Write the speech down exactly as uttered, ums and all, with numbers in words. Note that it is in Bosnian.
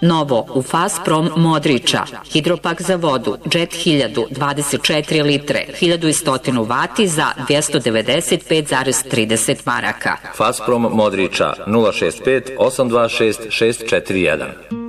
Novo u Fazprom Modrića, hidropak za vodu, Jet hiljadu, dvadeset četiri litre, hiljadu sto vati za dvjesto devedeset pet zarez trideset maraka. Fazprom Modrića nula šest pet osam dva šest šest četiri jedan.